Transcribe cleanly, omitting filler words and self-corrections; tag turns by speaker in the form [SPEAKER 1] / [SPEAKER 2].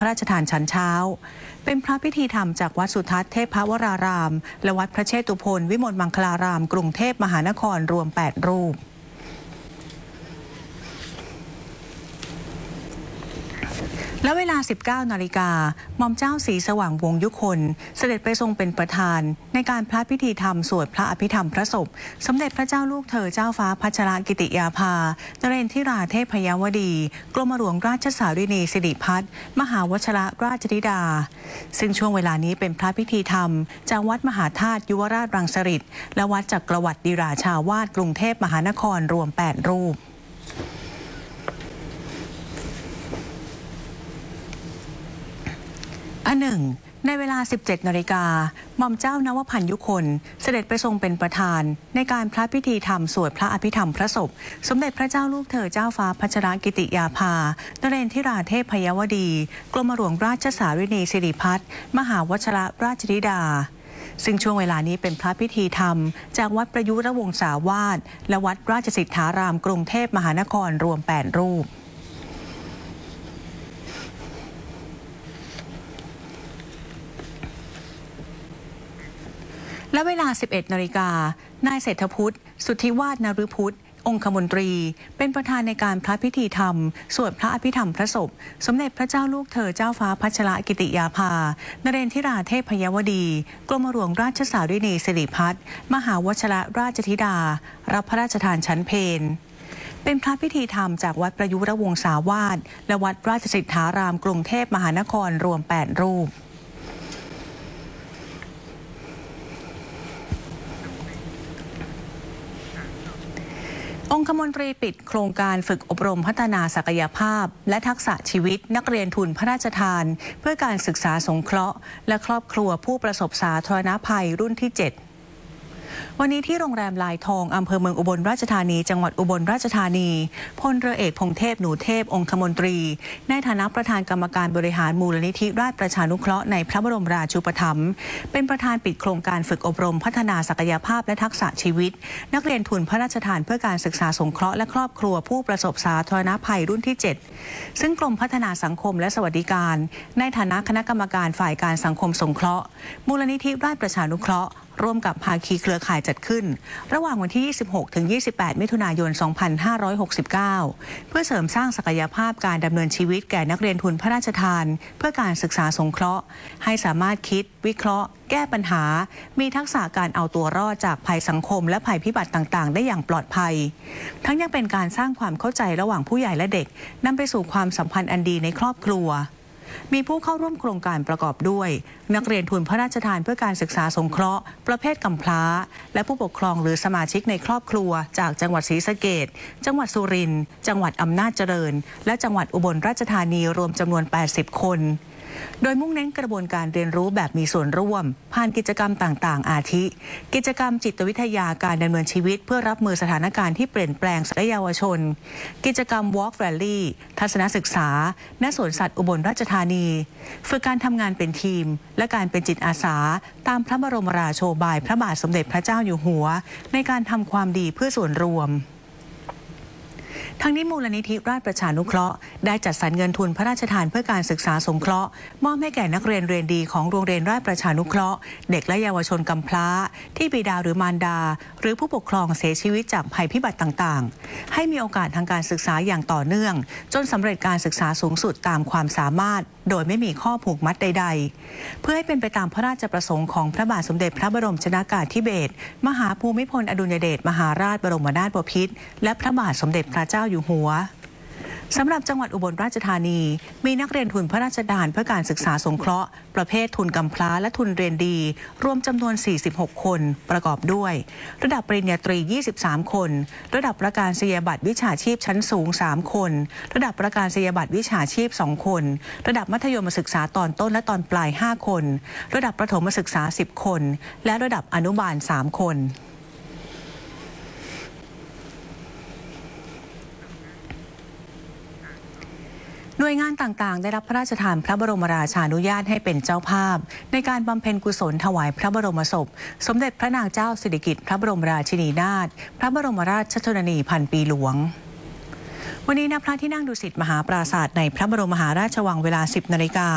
[SPEAKER 1] ราชทานชั้นเช้าเป็นพระพิธีธรรมจากวัดสุทัศน์เทพวรารามและวัดพระเชตุพนวิมลมังคลารามกรุงเทพมหานครรวม8รูปและเวลา 19 นาฬิกาหม่อมเจ้าศรีสว่างวงศ์ยุคนเสด็จไปทรงเป็นประธานในการพระพิธีธรรมสวดพระอภิธรรมพระศพสมเด็จพระเจ้าลูกเธอเจ้าฟ้าพัชรกิติยาภานเรนทิราเทพยวดีกรมหลวงราชสารินีสิริพัฒน์มหาวชรราชธิดาซึ่งช่วงเวลานี้เป็นพระพิธีธรรมจากวัดมหาธาตุยุวราชรังสฤษฎ์และวัดจักรวรรดิราชาวาสกรุงเทพมหานครรวม8รูปในเวลา 17 นาฬิกาหม่อมเจ้านวพันธ์ยุคนเสด็จไปทรงเป็นประธานในการพระพิธีธรรมสวดพระอภิธรรมพระศพสมเด็จพระเจ้าลูกเธอเจ้าฟ้าพัชรกิติยาภานเรนทิราเทพยวดีกรมหลวงราชสารินีสิริพัฒน์มหาวชรราชธิดาซึ่งช่วงเวลานี้เป็นพระพิธีธรรมจากวัดประยุรวงศาวาสและวัดราชสิทธารามกรุงเทพมหานครรวม8รูปและเวลา 11 นาฬิกานายเศรษฐพุทธสุทธิวาฒนฤพุทธองคมนตรีเป็นประธานในการพระพิธีธรรมสวดพระอภิธรรมพระศพสมเด็จพระเจ้าลูกเธอเจ้าฟ้าพัชรกิติยาภานเรนทิราเทพยวดีกรมหลวงราชสารินีสิริพัฒน์มหาวชรราชธิดารับพระราชทานชั้นเพลเป็นพระพิธีธรรมจากวัดประยุรวงศาวาสและวัดราชสิทธารามกรุงเทพมหานครรวม8รูปองคมนตรีปิดโครงการฝึกอบรมพัฒนาศักยภาพและทักษะชีวิตนักเรียนทุนพระราชทานเพื่อการศึกษาสงเคราะห์และครอบครัวผู้ประสบสาธารณภัยรุ่นที่ 7วันนี้ที่โรงแรมลายทองอำเภอเมืองอุบลราชธานีจังหวัดอุบลราชธานีพลเรือเอกพงเทพหนูเทพองคมนตรีในฐานะประธานกรรมการบริหารมูลนิธิราชประชานุเคราะห์ในพระบรมราชูปถัมภ์เป็นประธานปิดโครงการฝึกอบรมพัฒนาศักยภาพและทักษะชีวิตนักเรียนทุนพระราชทานเพื่อการศึกษาสงเคราะห์และครอบครัวผู้ประสบสาธารณภัยรุ่นที่ 7ซึ่งกรมพัฒนาสังคมและสวัสดิการในฐานะคณะกรรมการฝ่ายการสังคมสงเคราะห์มูลนิธิราชประชานุเคราะห์ร่วมกับภาคีเครือข่ายจัดขึ้นระหว่างวันที่ 26 ถึง 28 มิถุนายน 2569 เพื่อเสริมสร้างศักยภาพการดำเนินชีวิตแก่นักเรียนทุนพระราชทานเพื่อการศึกษาสงเคราะห์ให้สามารถคิดวิเคราะห์แก้ปัญหามีทักษะการเอาตัวรอดจากภัยสังคมและภัยพิบัติต่างๆได้อย่างปลอดภัยทั้งยังเป็นการสร้างความเข้าใจระหว่างผู้ใหญ่และเด็กนำไปสู่ความสัมพันธ์อันดีในครอบครัวมีผู้เข้าร่วมโครงการประกอบด้วยนักเรียนทุนพระราชทานเพื่อการศึกษาสงเคราะห์ประเภทกำพร้าและผู้ปกครองหรือสมาชิกในครอบครัวจากจังหวัดศรีสะเกษจังหวัดสุรินทร์จังหวัดอำนาจเจริญและจังหวัดอุบลราชธานีรวมจำนวน80คนโดยมุ่งเน้นกระบวนการเรียนรู้แบบมีส่วนร่วมผ่านกิจกรรมต่างๆอาทิกิจกรรมจิตวิทยาการดำเนินชีวิตเพื่อรับมือสถานการณ์ที่เปลี่ยนแปลงศักยเยาวชนกิจกรรม Walk Rally ทัศนศึกษาณสวนสัตว์อุบลราชธานีฝึกการทำงานเป็นทีมและการเป็นจิตอาสาตามพระบรมราโชบายพระบาทสมเด็จพระเจ้าอยู่หัวในการทำความดีเพื่อส่วนรวมทั้งนี้มูลนิธิราชประชานุเคราะห์ได้จัดสรรเงินทุนพระราชทานเพื่อการศึกษาสงเคราะห์มอบให้แก่นักเรียนเรียนดีของโรงเรียนราชประชานุเคราะห์เด็กและเยาวชนกำพร้าที่บิดาหรือมารดาหรือผู้ปกครองเสียชีวิตจากภัยพิบัติต่างๆให้มีโอกาสทางการศึกษาอย่างต่อเนื่องจนสำเร็จการศึกษาสูงสุดตามความสามารถโดยไม่มีข้อผูกมัดใดๆเพื่อให้เป็นไปตามพระราชประสงค์ของพระบาทสมเด็จพระบรมชนกาธิเบศรมหาภูมิพลอดุลยเดชมหาราชบรมนาถบพิตรและพระบาทสมเด็จพระเจ้าอยู่หัวสำหรับจังหวัดอุบลราชธานีมีนักเรียนทุนพระราชทานเพื่อการศึกษาสงเคราะห์ประเภททุนกำพร้าและทุนเรียนดีรวมจำนวน46คนประกอบด้วยระดับปริญญาตรี23คนระดับประกาศนียบัตรวิชาชีพชั้นสูง3คนระดับประกาศนียบัตรวิชาชีพ2คนระดับมัธยมศึกษาตอนต้นและตอนปลาย5คนระดับประถมศึกษา10คนและระดับอนุบาล3คนหน่วยงานต่างๆได้รับพระราชทานพระบรมราชานุญาตให้เป็นเจ้าภาพในการบำเพ็ญกุศลถวายพระบรมศพสมเด็จพระนางเจ้าสิริกิติ์พระบรมราชินีนาถพระบรมราชชนนีพันปีหลวงวันนี้ณพระที่นั่งดุสิตมหาปราสาทในพระบรมมหาราชวังเวลา 10 นาฬิกา